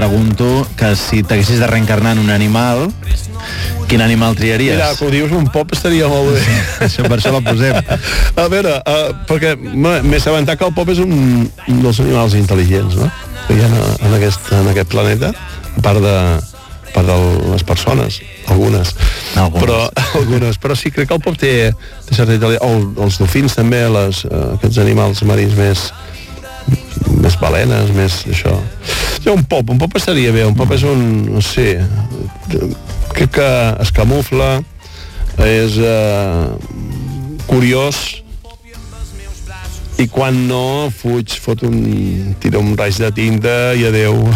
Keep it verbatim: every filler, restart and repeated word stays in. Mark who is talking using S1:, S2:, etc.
S1: pregunto que si t'haguessis de reencarnar en un animal, quin animal triaries?
S2: Mira, que ho dius, un pop estaria molt bé.
S1: Sí, això, per això la posem.
S2: A veure, uh, perquè m'he assabentat que el pop és un, un dels animals intel·ligents, no?, que hi ha en aquest, en aquest planeta, a part de, a part de les persones, algunes.
S1: No, algunes.
S2: Però, algunes. Però sí, crec que el pop té, té certa intel·ligència. El, els dofins també, les, uh, aquests animals marins més més balenes, més això. Sí, un pop, un pop estaria bé. Un pop és un, no sé, crec que es camufla, és eh, curiós, i quan no fuig, fot un, tira un raig de tinta i adeu.